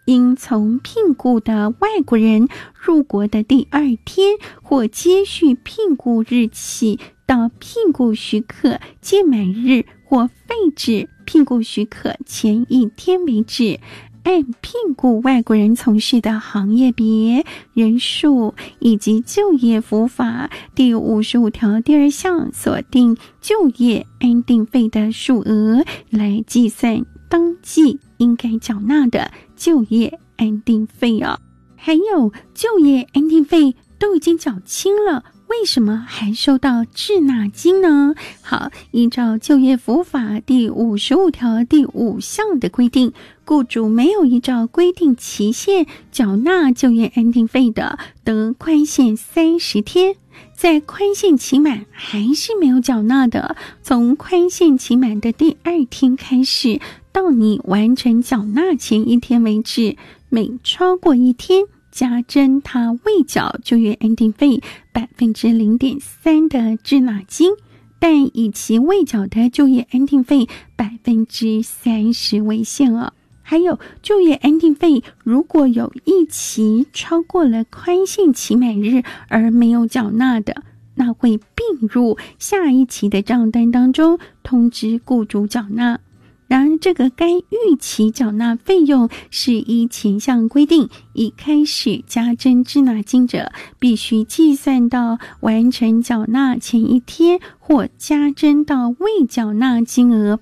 应从聘雇的外国人入国的第2天或接续聘雇日起到聘雇许可届满日或废止聘雇许可前1天为止，按聘雇外国人从事的行业别、人数以及就业服务法第55条第2项所定就业安定费的数额来计算当季应该缴纳的就业安定费哦。还有就业安定费都已经缴清了，为什么还收到滞纳金呢？好，依照就业服务法第55条第5项的规定，雇主没有依照规定期限缴纳就业安定费的，得宽限30天。在宽限期满还是没有缴纳的，从宽限期满的第2天开始，到你完成缴纳前1天为止，每超过1天，加征他未缴就业安定费 0.3% 的滞纳金，但以其未缴的就业安定费 30% 为限哦。还有就业安定费如果有一期超过了宽限期满日而没有缴纳的，那会并入下一期的账单当中通知雇主缴纳。然而这个该预期缴纳费用是依前项规定，已开始加征滞纳金者，必须计算到完成缴纳前1天或加征到未缴纳金额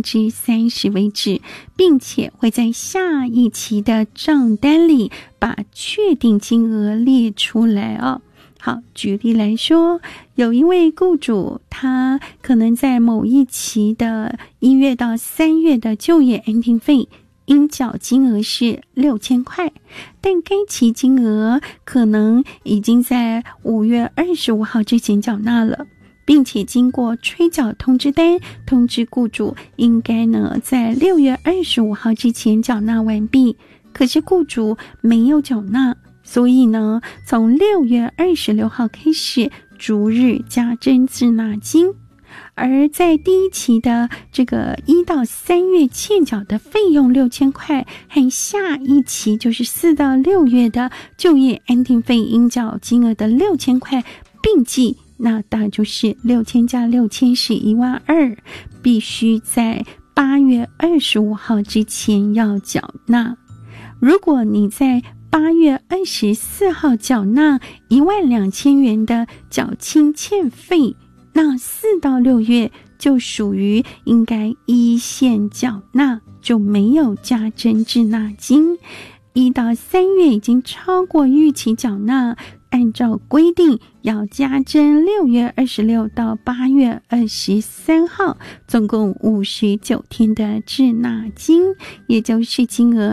30% 为止，并且会在下一期的账单里把确定金额列出来哦。好，举例来说，有一位雇主，他可能在某一期的1月到3月的就业安定费应缴金额是6000块，但该期金额可能已经在5月25号之前缴纳了，并且经过催缴通知单通知雇主应该在6月25号之前缴纳完毕，可是雇主没有缴纳，所以从6月26号开始逐日加征滞纳金。而在第一期的这个1到3月欠缴的费用6000块，和下一期就是4到6月的就业安定费应缴金额的6000块并计，那大概就是6000加6000是12000，必须在8月25号之前要缴纳。如果你在8月24号缴纳12000元的缴清欠费，那4到6月就属于应该依线缴纳，就没有加征滞纳金。1到3月已经超过预期缴纳，按照规定要加征6月26到8月23号，总共59天的滞纳金，也就是金额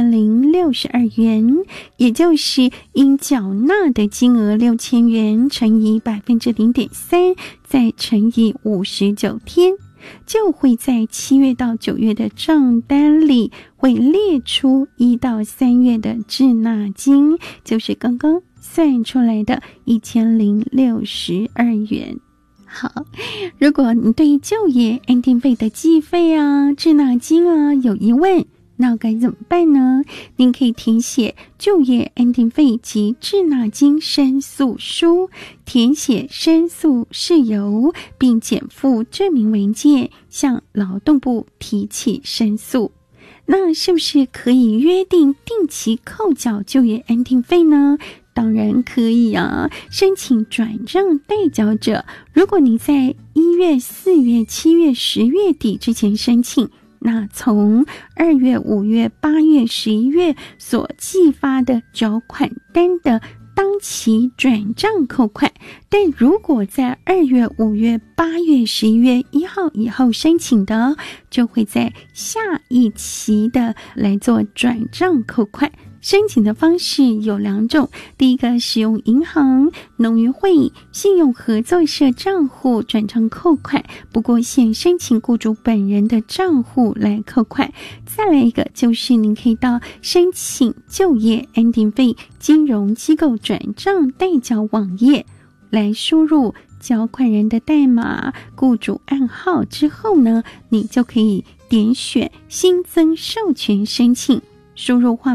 1062元，也就是应缴纳的金额6000元乘以 0.3%， 再乘以59天，就会在7月到9月的账单里会列出1到3月的滞纳金，就是刚刚算出来的1062元。好，如果你对就业安定费的计费啊、滞纳金啊有疑问，那该怎么办呢？您可以填写就业安定费及滞纳金申诉书，填写申诉事由，并检附证明文件，向劳动部提起申诉。那是不是可以约定定期扣缴就业安定费呢？当然可以啊！申请转让代缴者，如果你在1月、4月、7月、10月底之前申请，那从2月、5月、8月、11月所寄发的缴款单的当期转账扣款，但如果在2月、5月、8月、11月1号以后申请的，就会在下一期的来做转账扣款。申请的方式有2种，第一个使用银行、农渔会、信用合作社账户转账扣款，不过限申请雇主本人的账户来扣款。再来一个就是您可以到申请就业安定费金融机构转账代缴网页来输入缴款人的代码、雇主暗号之后呢，你就可以点选新增授权申请，输入画